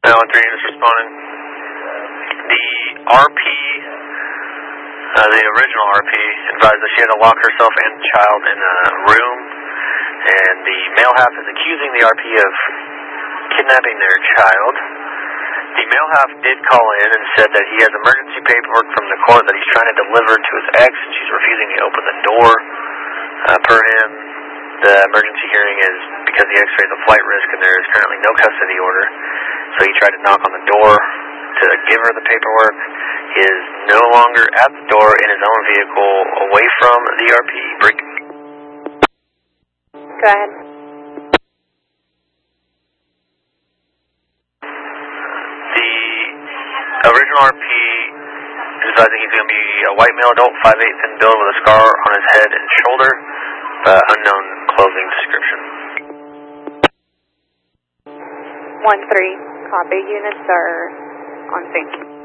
913 is responding. The RP, the original RP, advised that she had to lock herself and the child in a room, and the male half is accusing the RP of kidnapping their child. The male half did call in and said that he has emergency paperwork from the court that he's trying to deliver to his ex, and she's refusing to open the door. Per him, the emergency hearing is because the ex is a flight risk and there is currently no custody order. So he tried to knock on the door to give her the paperwork. He is no longer at the door in his own vehicle away from the RP. Go ahead. The original RP is advising he's going to be a white male adult, 5'8", thin build with a scar on his head and shoulder, unknown clothing description. 1-3, copy. Units are on sync.